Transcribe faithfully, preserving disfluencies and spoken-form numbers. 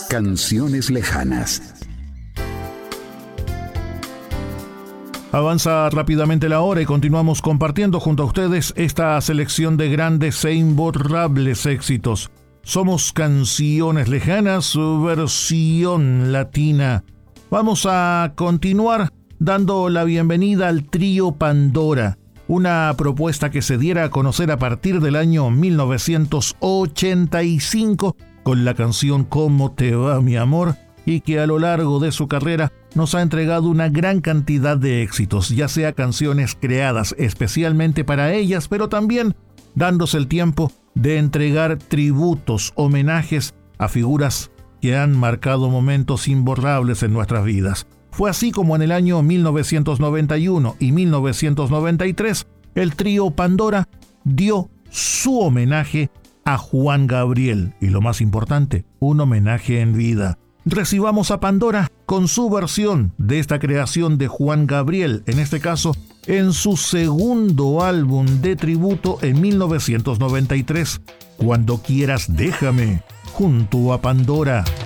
Canciones lejanas. Avanza rápidamente la hora y continuamos compartiendo junto a ustedes esta selección de grandes e imborrables éxitos. Somos Canciones Lejanas, su versión latina. Vamos a continuar dando la bienvenida al trío Pandora, una propuesta que se diera a conocer a partir del año mil novecientos ochenta y cinco con la canción ¿Cómo te va, mi amor?, y que a lo largo de su carrera nos ha entregado una gran cantidad de éxitos, ya sea canciones creadas especialmente para ellas, pero también dándose el tiempo de entregar tributos, homenajes a figuras que han marcado momentos imborrables en nuestras vidas. Fue así como en el año mil novecientos noventa y uno y mil novecientos noventa y tres el trío Pandora dio su homenaje a Juan Gabriel, y lo más importante, un homenaje en vida. Recibamos a Pandora con su versión de esta creación de Juan Gabriel, en este caso en su segundo álbum de tributo en mil novecientos noventa y tres, Cuando quieras déjame, junto a Pandora.